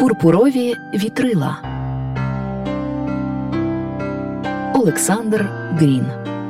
Пурпурові вітрила. Олександр Грін.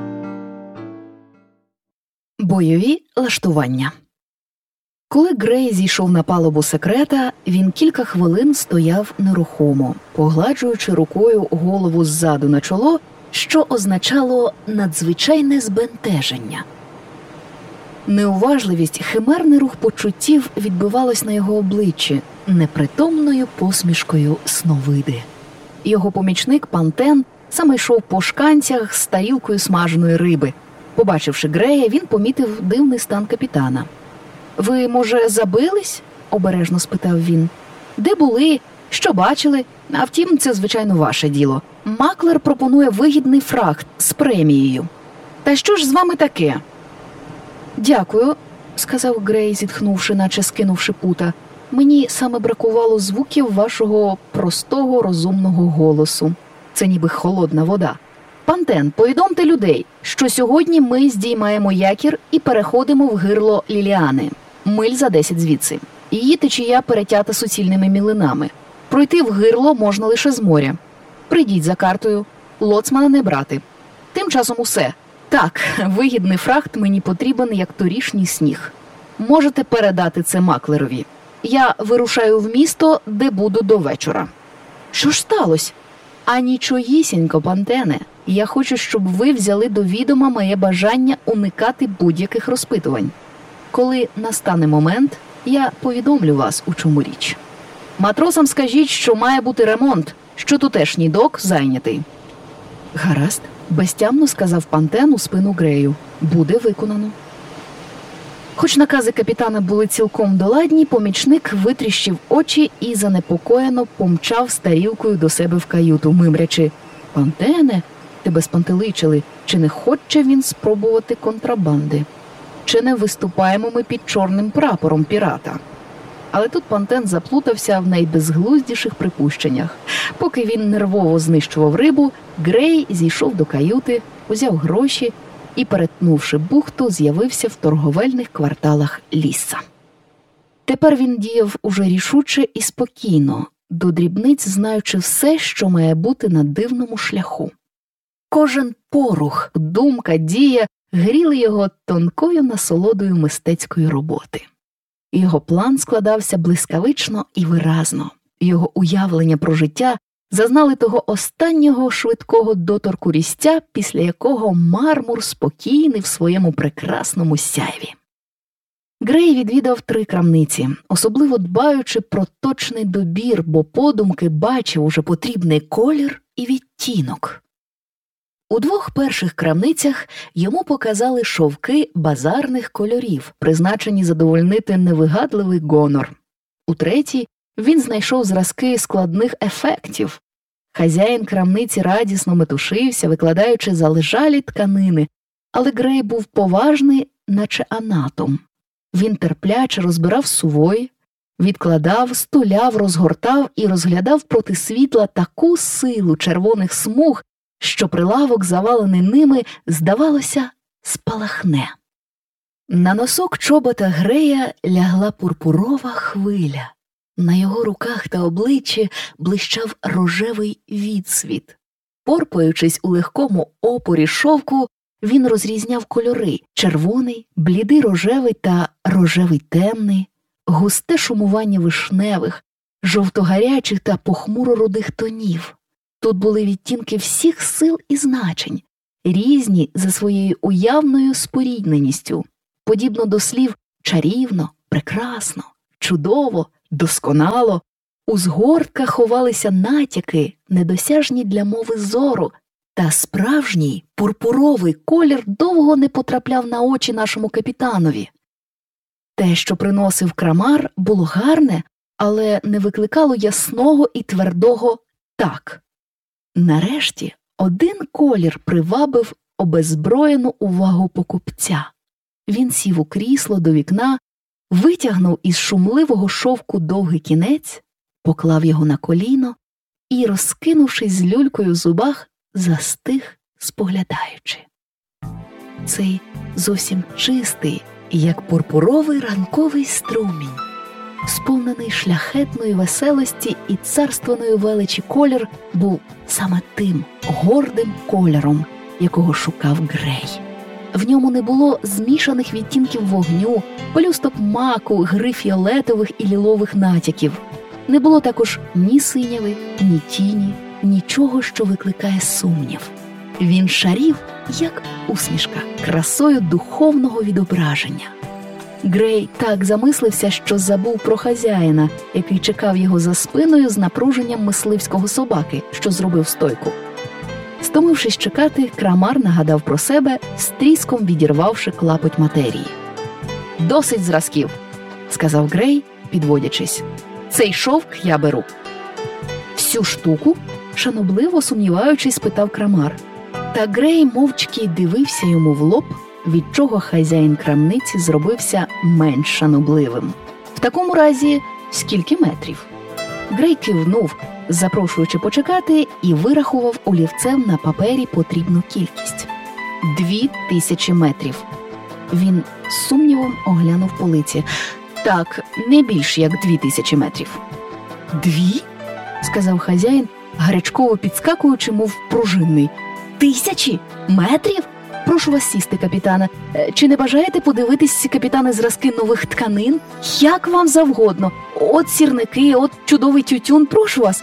Бойові лаштування. Коли Грей зійшов на палубу секрета, він кілька хвилин стояв нерухомо, погладжуючи рукою голову ззаду на чоло, що означало надзвичайне збентеження. Неуважливість, химерний рух почуттів відбивалось на його обличчі непритомною посмішкою сновиди. Його помічник Пантен саме йшов по шканцях з тарілкою смаженої риби. Побачивши Грея, він помітив дивний стан капітана. «Ви, може, забились?» – обережно спитав він. «Де були? Що бачили? А втім, це, звичайно, ваше діло. Маклер пропонує вигідний фрахт з премією. Та що ж з вами таке?» «Дякую», – сказав Грей, зітхнувши, наче скинувши пута. «Мені саме бракувало звуків вашого простого, розумного голосу. Це ніби холодна вода. Пантен, повідомте людей, що сьогодні ми здіймаємо якір і переходимо в гирло Ліліани. Миль за 10 звідси. Її течія перетята суцільними мілинами. Пройти в гирло можна лише з моря. Прийдіть за картою. Лоцмана не брати. Тим часом усе. Так, вигідний фрахт мені потрібен, як торішній сніг. Можете передати це Маклерові. Я вирушаю в місто, де буду до вечора». «Що ж сталося?» «А нічогісінько, Пантене. Я хочу, щоб ви взяли до відома моє бажання уникати будь-яких розпитувань. Коли настане момент, я повідомлю вас, у чому річ. Матросам скажіть, що має бути ремонт, що тутешній док зайнятий». «Гаразд», – безтямно сказав Пантен у спину Грею. «Буде виконано». Хоч накази капітана були цілком доладні, помічник витріщив очі і занепокоєно помчав з тарілкою до себе в каюту, мимрячи: «Пантене, тебе спантеличили, чи не хоче він спробувати контрабанди? Чи не виступаємо ми під чорним прапором пірата?» Але тут Пантен заплутався в найбезглуздіших припущеннях. Поки він нервово знищував рибу, Грей зійшов до каюти, узяв гроші і, перетнувши бухту, з'явився в торговельних кварталах Лісса. Тепер він діяв уже рішуче і спокійно, до дрібниць знаючи все, що має бути на дивному шляху. Кожен порух, думка, дія гріли його тонкою насолодою мистецької роботи. Його план складався блискавично і виразно. Його уявлення про життя зазнали того останнього швидкого доторку різця, після якого мармур спокійний в своєму прекрасному сяйві. Грей відвідав 3 крамниці, особливо дбаючи про точний добір, бо подумки бачив уже потрібний колір і відтінок. У 2 перших крамницях йому показали шовки базарних кольорів, призначені задовольнити невигадливий гонор. У 3-й він знайшов зразки складних ефектів. Хазяїн крамниці радісно метушився, викладаючи залежалі тканини, але Грей був поважний, наче анатом. Він терпляче розбирав сувої, відкладав, стуляв, розгортав і розглядав проти світла таку силу червоних смуг, що прилавок, завалений ними, здавалося, спалахне. На носок чобота Грея лягла пурпурова хвиля. На його руках та обличчі блищав рожевий відсвіт. Порпаючись у легкому опорі шовку, він розрізняв кольори – червоний, блідий рожевий та рожевий темний, густе шумування вишневих, жовтогарячих та похмуро-рудих тонів. Тут були відтінки всіх сил і значень, різні за своєю уявною спорідненістю, подібно до слів «чарівно», «прекрасно», «чудово», «досконало». У згортках ховалися натяки, недосяжні для мови зору, та справжній пурпуровий колір довго не потрапляв на очі нашому капітанові. Те, що приносив крамар, було гарне, але не викликало ясного і твердого «так». Нарешті один колір привабив обеззброєну увагу покупця. Він сів у крісло до вікна, витягнув із шумливого шовку довгий кінець, поклав його на коліно і, розкинувшись з люлькою в зубах, застиг, споглядаючи. Цей зовсім чистий, як пурпуровий ранковий струмінь, сповнений шляхетної веселості і царственної величі колір був саме тим гордим кольором, якого шукав Грей. В ньому не було змішаних відтінків вогню, пелюсток маку, гри фіолетових і лілових натяків. Не було також ні синяви, ні тіні, нічого, що викликає сумнів. Він шарів, як усмішка, красою духовного відображення. Грей так замислився, що забув про хазяїна, який чекав його за спиною з напруженням мисливського собаки, що зробив стойку. Стомившись чекати, Крамар нагадав про себе, з тріском відірвавши клапоть матерії. «Досить зразків», – сказав Грей, підводячись. «Цей шовк я беру». «Всю штуку?» – шанобливо сумніваючись, спитав Крамар. Та Грей мовчки дивився йому в лоб, від чого хазяїн крамниці зробився менш шанобливим. «В такому разі, скільки метрів?» Грей кивнув, запрошуючи почекати, і вирахував олівцем на папері потрібну кількість. 2000 метрів. Він з сумнівом оглянув полиці. Так, не більш як 2000 метрів. «Дві?» – сказав хазяїн, гарячково підскакуючи, мов пружинний. 1000 метрів? Прошу вас сісти, капітане. Чи не бажаєте подивитись, капітане, зразки нових тканин? Як вам завгодно. От сірники, от чудовий тютюн, прошу вас.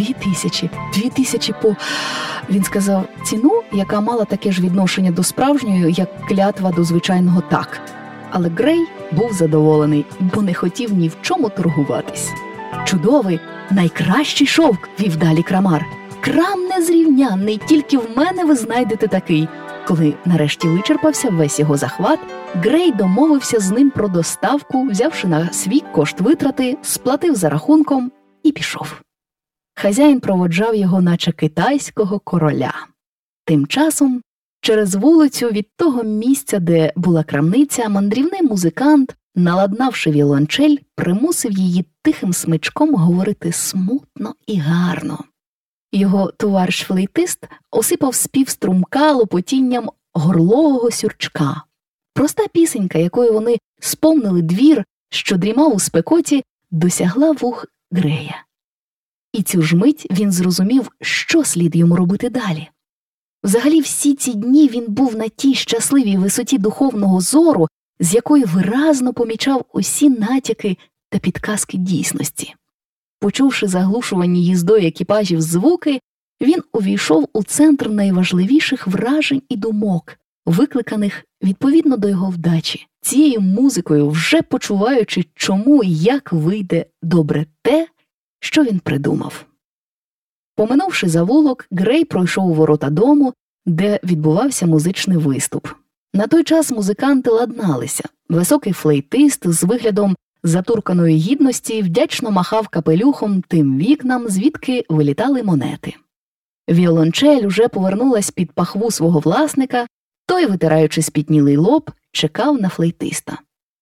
2000 по... Він сказав ціну, яка мала таке ж відношення до справжньої, як клятва до звичайного «так». Але Грей був задоволений, бо не хотів ні в чому торгуватись. «Чудовий, найкращий шовк», – вів далі Крамар. «Крам незрівнянний, тільки в мене ви знайдете такий». Коли нарешті вичерпався весь його захват, Грей домовився з ним про доставку, взявши на свій кошт витрати, сплатив за рахунком і пішов. Хазяїн проводжав його, наче китайського короля. Тим часом, через вулицю від того місця, де була крамниця, мандрівний музикант, наладнавши віолончель, примусив її тихим смичком говорити смутно і гарно. Його товариш-флейтист осипав спів струмка лопотінням горлового сюрчка. Проста пісенька, якою вони сповнили двір, що дрімав у спекоті, досягла вух Грея. І цю ж мить він зрозумів, що слід йому робити далі. Взагалі всі ці дні він був на тій щасливій висоті духовного зору, з якої виразно помічав усі натяки та підказки дійсності. Почувши заглушувані їздою екіпажів звуки, він увійшов у центр найважливіших вражень і думок, викликаних відповідно до його вдачі, цією музикою, вже почуваючи, чому і як вийде добре те, що він придумав. Поминувши завулок, Грей пройшов у ворота дому, де відбувався музичний виступ. На той час музиканти ладналися. Високий флейтист з виглядом затурканої гідності вдячно махав капелюхом тим вікнам, звідки вилітали монети. Віолончель уже повернулась під пахву свого власника, той, витираючи спітнілий лоб, чекав на флейтиста.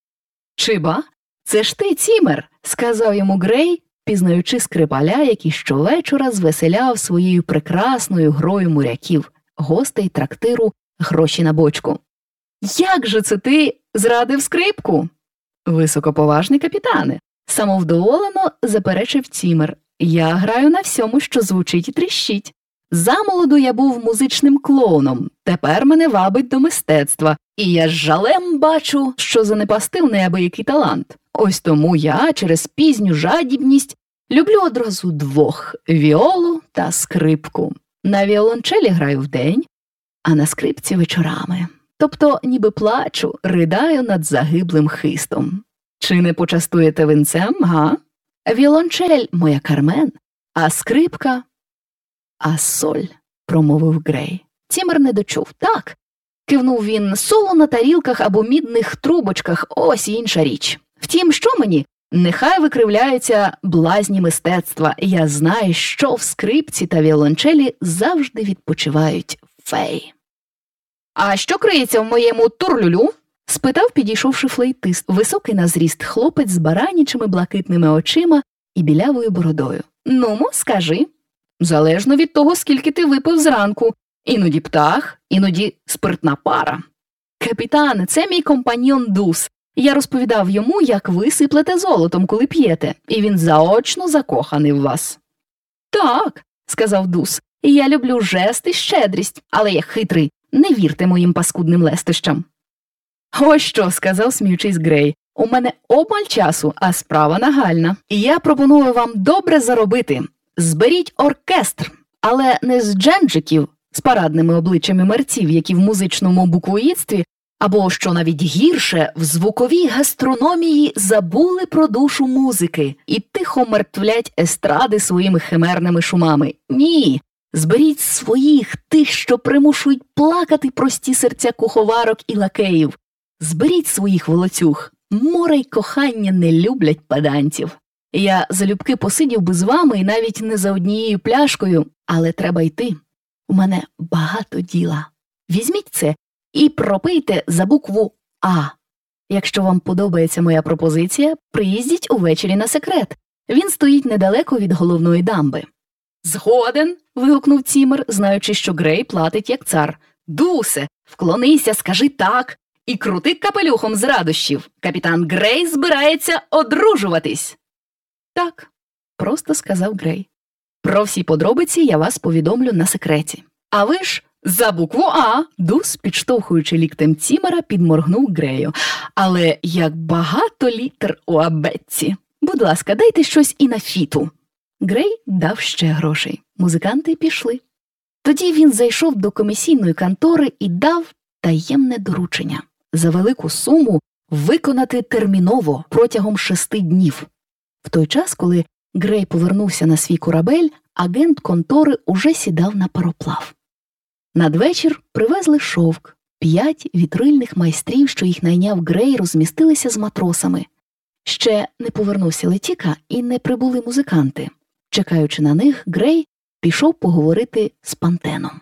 «Чиба? Це ж ти, Цімер!» – сказав йому Грей, пізнаючи Скрипаля, який щовечора звеселяв своєю прекрасною грою моряків, гостей трактиру «Гроші на бочку». «Як же це ти зрадив скрипку?» «Високоповажний капітане», – самовдоволено заперечив Цімер. «Я граю на всьому, що звучить і тріщить. Замолоду я був музичним клоуном, тепер мене вабить до мистецтва, і я з жалем бачу, що занепастив неабиякий талант. Ось тому я, через пізню жадібність, люблю одразу двох – віолу та скрипку. На віолончелі граю вдень, а на скрипці вечорами. Тобто ніби плачу, ридаю над загиблим хистом. Чи не почастуєте винцем, га? Віолончель – моя Кармен, а скрипка – а соль, промовив Грей. Цімер не дочув. Так, кивнув він, соло на тарілках або мідних трубочках – ось інша річ. Втім, що мені? Нехай викривляються блазні мистецтва. Я знаю, що в скрипці та віолончелі завжди відпочивають феї. «А що криється в моєму турлюлю?» – спитав, підійшовши флейтист, високий на зріст хлопець з баранячими блакитними очима і білявою бородою. «Ну-мо, скажи». «Залежно від того, скільки ти випив зранку. Іноді птах, іноді спиртна пара». «Капітане, це мій компаньйон Дус. Я розповідав йому, як ви сиплете золотом, коли п'єте, і він заочно закоханий в вас. Так, сказав Дус, я люблю жест і щедрість, але я хитрий, не вірте моїм паскудним лестощам. Ось що, сказав, сміючись Грей, у мене обмаль часу, а справа нагальна. І я пропоную вам добре заробити. Зберіть оркестр, але не з дженджиків, з парадними обличчями мерців, які в музичному буквоїдстві, або, що навіть гірше, в звуковій гастрономії забули про душу музики і тихо мертвлять естради своїми химерними шумами. Ні, зберіть своїх, тих, що примушують плакати прості серця куховарок і лакеїв. Зберіть своїх волоцюг. Море й кохання не люблять паданців. Я залюбки посидів би з вами і навіть не за однією пляшкою, але треба йти. У мене багато діла. Візьміть це і пропийте за букву А. Якщо вам подобається моя пропозиція, приїздіть увечері на секрет. Він стоїть недалеко від головної дамби. «Згоден!» – вигукнув Цімер, знаючи, що Грей платить як цар. «Дусе, вклонися, скажи так і крути капелюхом з радощів. Капітан Грей збирається одружуватись!» «Так», – просто сказав Грей. «Про всі подробиці я вас повідомлю на секреті. А ви ж за букву А!» Дус, підштовхуючи ліктем Цімера, підморгнув Грею. «Але як багато літер у абетці! Будь ласка, дайте щось і на фіту!» Грей дав ще грошей. Музиканти пішли. Тоді він зайшов до комісійної контори і дав таємне доручення – за велику суму виконати терміново протягом 6 днів. В той час, коли Грей повернувся на свій корабель, агент контори уже сідав на пароплав. Надвечір привезли шовк. 5 вітрильних майстрів, що їх найняв Грей, розмістилися з матросами. Ще не повернувся Летіка і не прибули музиканти. Чекаючи на них, Грей пішов поговорити з Пантеном.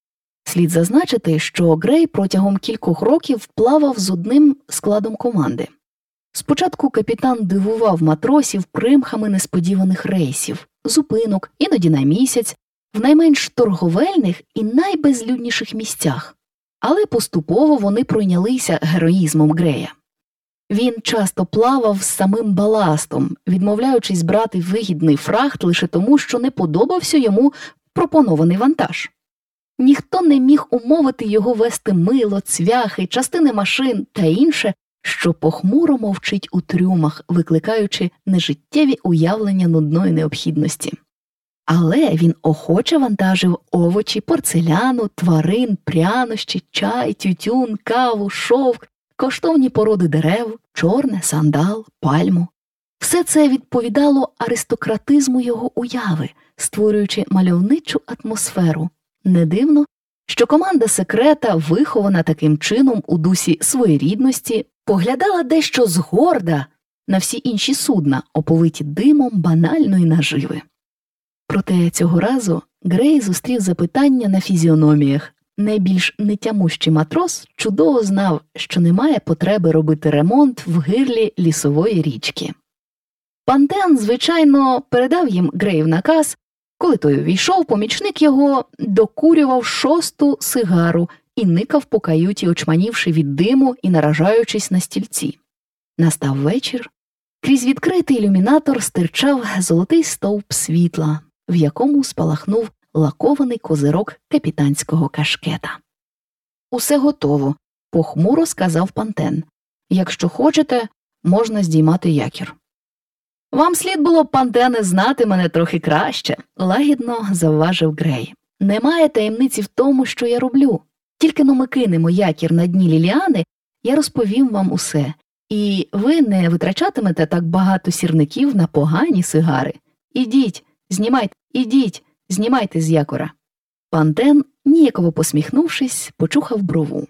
Слід зазначити, що Грей протягом кількох років плавав з одним складом команди. Спочатку капітан дивував матросів примхами несподіваних рейсів, зупинок, іноді на місяць, в найменш торговельних і найбезлюдніших місцях. Але поступово вони пройнялися героїзмом Грея. Він часто плавав з самим баластом, відмовляючись брати вигідний фрахт лише тому, що не подобався йому пропонований вантаж. Ніхто не міг умовити його вести мило, цвяхи, частини машин та інше, що похмуро мовчить у трюмах, викликаючи нежиттєві уявлення нудної необхідності. Але він охоче вантажив овочі, порцеляну, тварин, прянощі, чай, тютюн, каву, шовк, коштовні породи дерев, чорне, сандал, пальму. Все це відповідало аристократизму його уяви, створюючи мальовничу атмосферу. Не дивно, що команда секрета, вихована таким чином у дусі своєрідності, поглядала дещо згорда на всі інші судна, оповиті димом банальної наживи. Проте цього разу Грей зустрів запитання на фізіономіях. Найбільш нетямущий матрос чудово знав, що немає потреби робити ремонт в гирлі лісової річки. Пантен, звичайно, передав їм Греїв наказ. Коли той увійшов, помічник його докурював 6-ту сигару і никав по каюті, очманівши від диму і наражаючись на стільці. Настав вечір. Крізь відкритий ілюмінатор стирчав золотий стовп світла, в якому спалахнув лакований козирок капітанського кашкета. «Усе готово», – похмуро сказав Пантен. «Якщо хочете, можна здіймати якір». «Вам слід було, Пантене, знати мене трохи краще», – лагідно завважив Грей. «Немає таємниці в тому, що я роблю. Тільки но ми кинемо якір на дні Ліліани, я розповім вам усе. І ви не витрачатимете так багато сірників на погані сигари. Ідіть, знімайте з якора». Пантен, ніяково посміхнувшись, почухав брову.